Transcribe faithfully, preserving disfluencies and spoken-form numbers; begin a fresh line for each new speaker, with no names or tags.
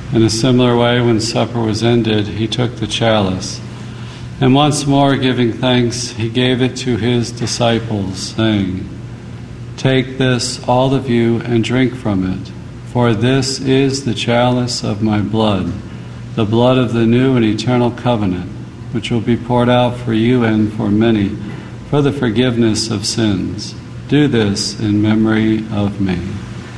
In a similar way, when supper was ended, he took the chalice, and once more giving thanks, he gave it to his disciples, saying, "Take this, all of you, and drink from it, for this is the chalice of my blood, the blood of the new and eternal covenant, which will be poured out for you and for many, for the forgiveness of sins. Do this in memory of me."